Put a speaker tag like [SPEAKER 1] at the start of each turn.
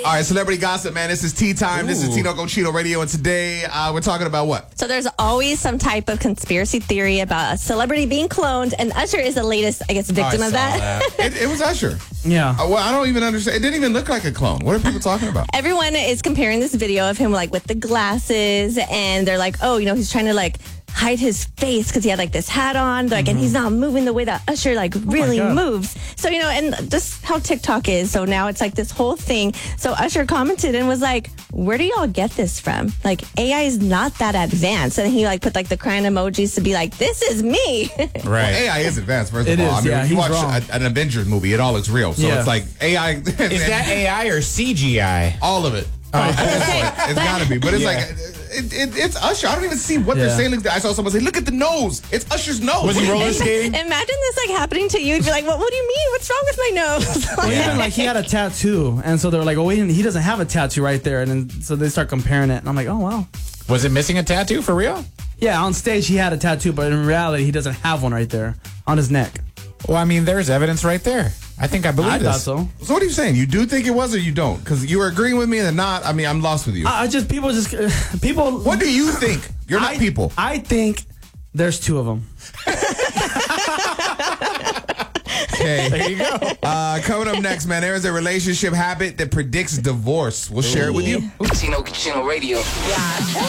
[SPEAKER 1] All right, celebrity gossip, man. This is tea time. This is Tino Cochino Radio, and today we're talking about what?
[SPEAKER 2] So there's always some type of conspiracy theory about a celebrity being cloned, and Usher is the latest, I guess, victim of that.
[SPEAKER 1] It was Usher.
[SPEAKER 3] Yeah.
[SPEAKER 1] Well, I don't even understand. It didn't even look like a clone. What are people talking about?
[SPEAKER 2] Everyone is comparing this video of him like with the glasses, and they're like, oh, he's trying to like hide his face because he had like this hat on, like, and he's not moving the way that Usher like really moves. So and just how TikTok is. So now it's like this whole thing. So Usher commented and was like, "Where do y'all get this from? Like AI is not that advanced." And he like put like the crying emojis to be like, "This is me."
[SPEAKER 1] Right. Well, AI is advanced. First of all,
[SPEAKER 3] is,
[SPEAKER 1] when you watch an Avengers movie, it all looks real. So it's like AI.
[SPEAKER 4] Is that AI or CGI?
[SPEAKER 1] All of it. It's gotta be, but it's like it's Usher. I don't even see what they're saying. I saw someone say, "Look at the nose. It's Usher's nose."
[SPEAKER 4] Was he roller skating?
[SPEAKER 2] Imagine this like happening to you. You'd be like, "What do you mean? What's wrong with my nose?"
[SPEAKER 3] Well, even like he had a tattoo, and so they were like, "Oh, wait, he doesn't have a tattoo right there," and then so they start comparing it, and I'm like, "Oh wow."
[SPEAKER 4] Was it missing a tattoo for real?
[SPEAKER 3] Yeah, on stage he had a tattoo, but in reality he doesn't have one right there on his neck.
[SPEAKER 4] Well, I mean, there's evidence right there. I think I believe
[SPEAKER 3] I thought
[SPEAKER 4] this.
[SPEAKER 3] so.
[SPEAKER 1] So what are you saying? You do think it was, or you don't? Because you were agreeing with me and not. I mean, I'm lost with you.
[SPEAKER 3] People.
[SPEAKER 1] What do you think? You're not people.
[SPEAKER 3] I think there's two of them.
[SPEAKER 1] Okay.
[SPEAKER 4] There you go.
[SPEAKER 1] Coming up next, man, there is a relationship habit that predicts divorce. We'll share it with you.
[SPEAKER 5] Tino Cochino Radio.
[SPEAKER 2] Yeah.